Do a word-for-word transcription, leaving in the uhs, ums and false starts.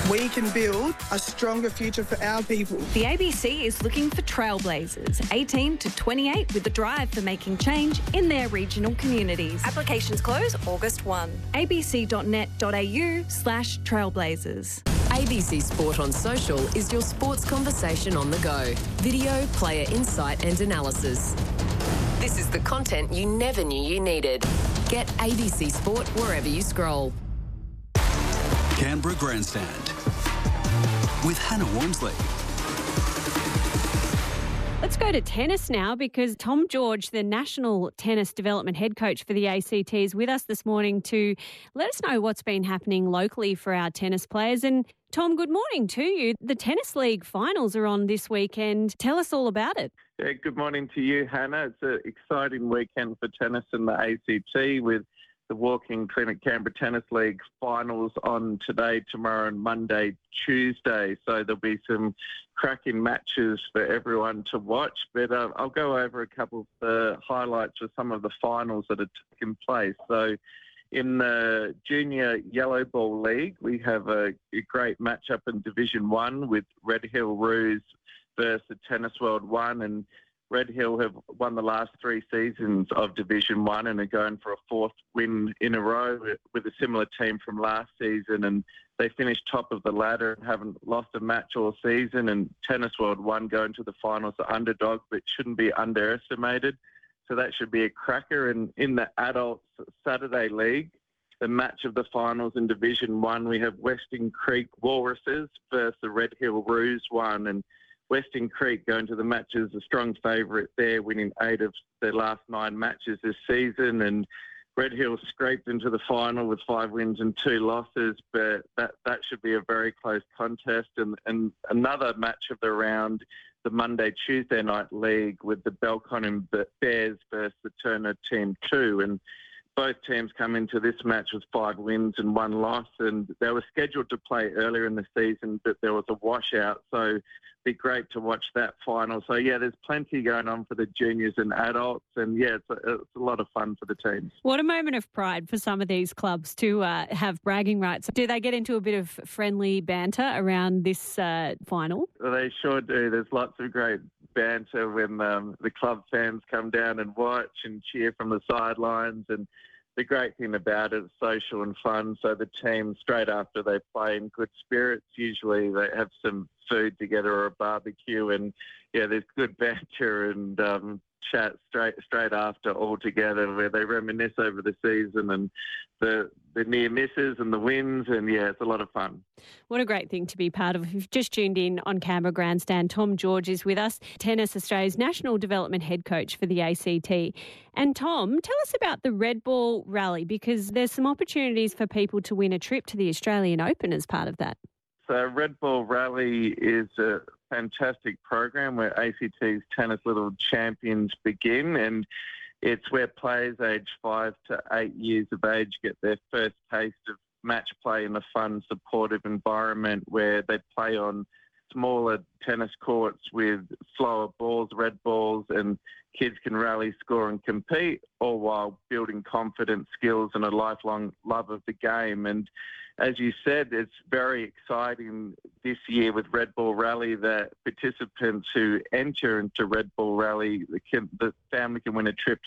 We can build a stronger future for our people. The A B C is looking for trailblazers, eighteen to twenty-eight, with the drive for making change in their regional communities. Applications close August first. abc.net.au slash trailblazers. A B C Sport on Social is your sports conversation on the go. Video, player insight and analysis. This is the content you never knew you needed. Get A B C Sport wherever you scroll. Canberra Grandstand with Hannah Wormsley. Let's go to tennis now, because Tom George, the National Tennis Development Head Coach for the A C T, is with us this morning to let us know what's been happening locally for our tennis players. And Tom, good morning to you. The Tennis League finals are on this weekend. Tell us all about it. Yeah, good morning to you, Hannah. It's an exciting weekend for tennis in the A C T, with the Walking Clinic Canberra Tennis League finals on today, tomorrow and Monday, Tuesday. So there'll be some cracking matches for everyone to watch. But uh, I'll go over a couple of the highlights of some of the finals that are taking place. So in the Junior Yellow Ball League, we have a, a great matchup in Division One with Red Hill Roos versus Tennis World One, and Red Hill have won the last three seasons of Division One and are going for a fourth win in a row with, with a similar team from last season. And they finished top of the ladder and haven't lost a match all season. And Tennis World One going to the finals are underdog, but shouldn't be underestimated. So that should be a cracker. And in the Adults Saturday League, the match of the finals in Division One, we have Western Creek Walruses versus the Red Hill Roos One. And Western Creek going to the matches a strong favourite there, winning eight of their last nine matches this season. And Red Hill scraped into the final with five wins and two losses, but that, that should be a very close contest. And, and another match of the round, the Monday, Tuesday night league with the Belconnen Bears versus the Turner Team two. And both teams come into this match with five wins and one loss, and they were scheduled to play earlier in the season, but there was a washout. So it'd be great to watch that final. So, yeah, there's plenty going on for the juniors and adults, and, yeah, it's a, it's a lot of fun for the teams. What a moment of pride for some of these clubs to uh, have bragging rights. Do they get into a bit of friendly banter around this uh, final? Well, they sure do. There's lots of great banter when um, the club fans come down and watch and cheer from the sidelines. And the great thing about it is social and fun. So the team, straight after they play, in good spirits. Usually they have some food together or a barbecue, and yeah, there's good banter and um, chat straight straight after all together, where they reminisce over the season and the the near misses and the wins, and yeah, it's a lot of fun. What a great thing to be part of. If you've just tuned in on Canberra Grandstand, Tom George is with us, Tennis Australia's National Development Head Coach for the A C T. And Tom, tell us about the Red Ball Rally, because there's some opportunities for people to win a trip to the Australian Open as part of that. So Red Ball Rally is a fantastic program where A C T's Tennis Little Champions begin, and it's where players aged five to eight years of age get their first taste of match play in a fun, supportive environment where they play on smaller tennis courts with slower balls, red balls, and kids can rally, score and compete, all while building confidence, skills and a lifelong love of the game. And as you said, it's very exciting this year with Red Ball Rally that participants who enter into Red Ball Rally, the, can, the family can win a trip